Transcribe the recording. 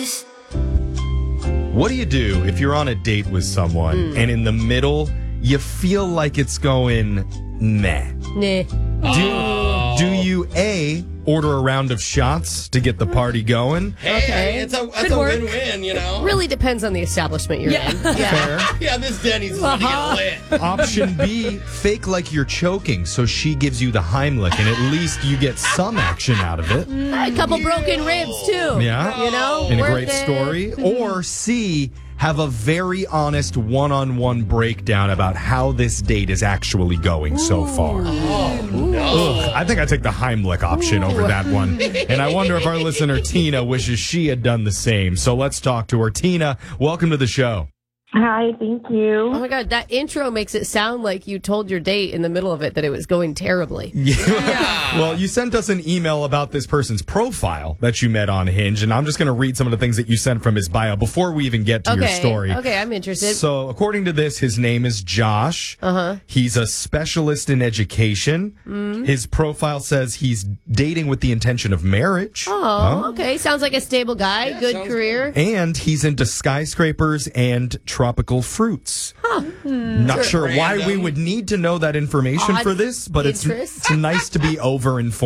What do you do if you're on a date with someone and in the middle you feel like it's going meh? Nah. Do you A, order a round of shots to get the party going? Hey, that's a win-win, you know? Really depends on the establishment you're in. Fair. Yeah, this Denny's is going to get lit. Option B, fake like you're choking so she gives you the Heimlich and at least you get some action out of it. A couple broken ribs, too. Yeah. You know? In a worth great it. story. Or C, have a very honest one-on-one breakdown about how this date is actually going so far. Oh, no. Ugh, I think I take the Heimlich option over that one. And I wonder if our listener Tina wishes she had done the same. So let's talk to her. Tina, welcome to the show. Hi, thank you. Oh, my God. That intro makes it sound like you told your date in the middle of it that it was going terribly. Yeah. Well, you sent us an email about this person's profile that you met on Hinge, and I'm just going to read some of the things that you sent from his bio before we even get to your story. Okay, I'm interested. So, according to this, his name is Josh. He's a specialist in education. His profile says he's dating with the intention of marriage. Oh, okay. Sounds like a stable guy. Good career. And he's into skyscrapers and tropical fruits. Not sure why we would need to know that information Odd for this, but it's interest. nice to be over-informed.